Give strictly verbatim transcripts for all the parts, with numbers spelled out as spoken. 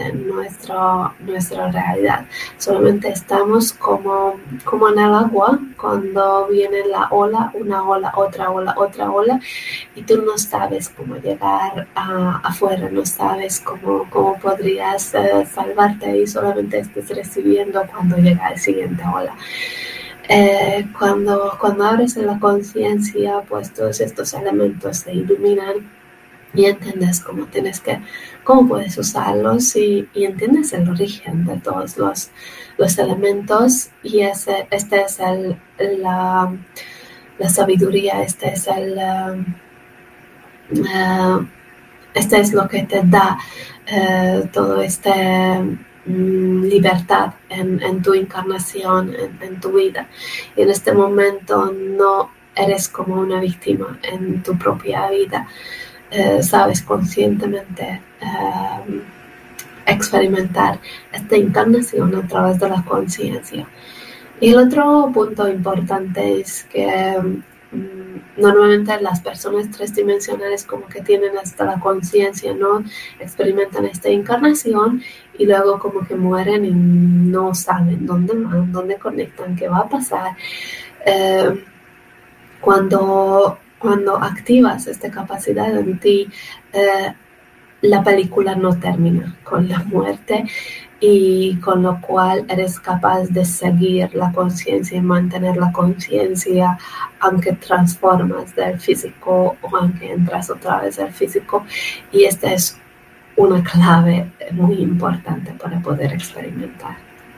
conocen nuestro, nuestra realidad. Solamente estamos como, como en el agua cuando viene la ola, una ola, otra ola, otra ola, y tú no sabes cómo llegar a, afuera, no sabes cómo, cómo podrías uh, salvarte y solamente estás recibiendo cuando llega la siguiente ola. Eh, cuando, cuando abres la conciencia, pues todos estos elementos se iluminan y entiendes cómo tienes que, cómo puedes usarlos y, y entiendes el origen de todos los, los elementos, y ese, este es el, la, la sabiduría, este es el uh, uh, este es lo que te da uh, todo este um, libertad en, en tu encarnación, en, en tu vida. Y en este momento no eres como una víctima en tu propia vida. Uh, sabes conscientemente uh, experimentar esta encarnación a través de la conciencia. Y el otro punto importante es que um, normalmente las personas tres dimensionales como que tienen hasta la conciencia, ¿no? Experimentan esta encarnación y luego como que mueren y no saben dónde van, dónde conectan, qué va a pasar. Eh, cuando, cuando activas esta capacidad en ti, eh, la película no termina con la muerte, y con lo cual eres capaz de seguir la conciencia y mantener la conciencia aunque transformas del físico o aunque entras otra vez al físico. Y esta es una clave muy importante para poder experimentar.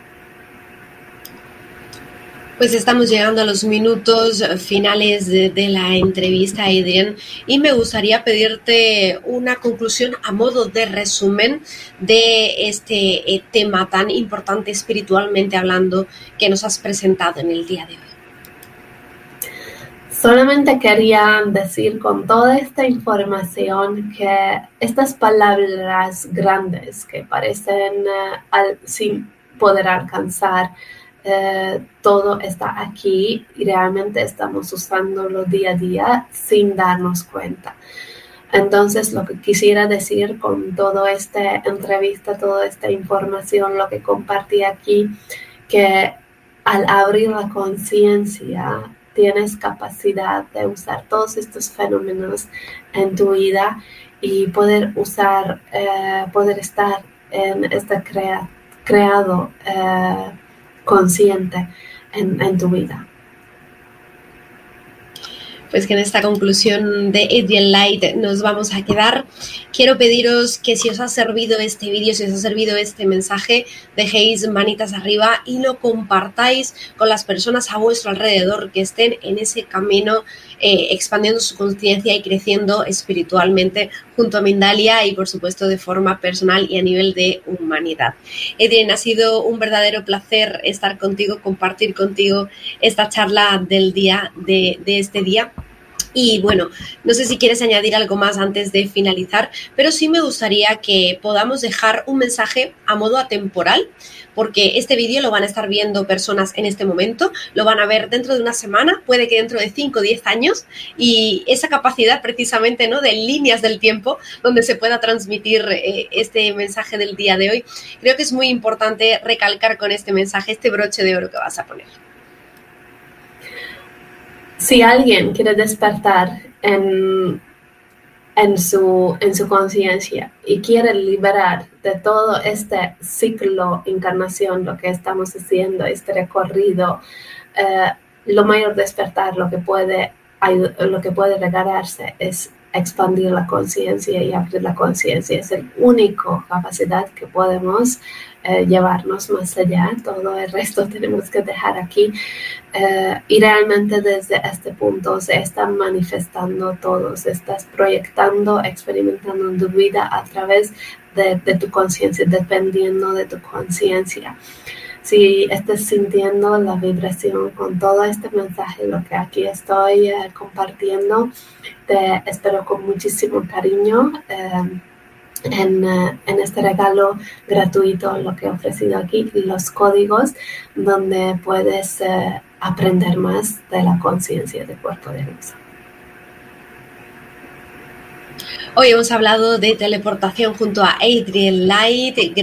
Pues estamos llegando a los minutos finales de, de la entrevista, Adrián, y me gustaría pedirte una conclusión a modo de resumen de este eh, tema tan importante espiritualmente hablando que nos has presentado en el día de hoy. Solamente quería decir con toda esta información que estas palabras grandes que parecen uh, al, sin poder alcanzar, Uh, todo está aquí y realmente estamos usándolo día a día sin darnos cuenta. Entonces, lo que quisiera decir con toda esta entrevista, toda esta información, lo que compartí aquí, que al abrir la conciencia tienes capacidad de usar todos estos fenómenos en tu vida y poder usar, uh, poder estar en este crea, creado uh, consciente en, en tu vida. Pues que en esta conclusión de Adrian Light nos vamos a quedar. Quiero pediros que si os ha servido este vídeo, si os ha servido este mensaje, dejéis manitas arriba y lo compartáis con las personas a vuestro alrededor que estén en ese camino, eh, expandiendo su conciencia y creciendo espiritualmente junto a Mindalia y por supuesto de forma personal y a nivel de humanidad. Adrian, ha sido un verdadero placer estar contigo, compartir contigo esta charla del día, de, de este día. Y bueno, no sé si quieres añadir algo más antes de finalizar, pero sí me gustaría que podamos dejar un mensaje a modo atemporal, porque este vídeo lo van a estar viendo personas en este momento, lo van a ver dentro de una semana, puede que dentro de cinco o diez años, y esa capacidad precisamente, ¿no?, de líneas del tiempo donde se pueda transmitir eh, este mensaje del día de hoy, creo que es muy importante recalcar con este mensaje, este broche de oro que vas a poner. Si alguien quiere despertar en, en su, en su conciencia y quiere liberar de todo este ciclo encarnación, lo que estamos haciendo, este recorrido, eh, lo mayor despertar, lo que puede, lo que puede regalarse es expandir la conciencia y abrir la conciencia. Es la única capacidad que podemos eh, llevarnos más allá. Todo el resto tenemos que dejar aquí. Uh, y realmente desde este punto se están manifestando todos, estás proyectando, experimentando en tu vida a través de, de tu conciencia, dependiendo de tu conciencia. Si estás sintiendo la vibración con todo este mensaje, lo que aquí estoy uh, compartiendo, te espero con muchísimo cariño uh, En, uh, en este regalo gratuito, lo que he ofrecido aquí, los códigos donde puedes uh, aprender más de la conciencia del cuerpo de luz. Hoy hemos hablado de teleportación junto a Adrian Light.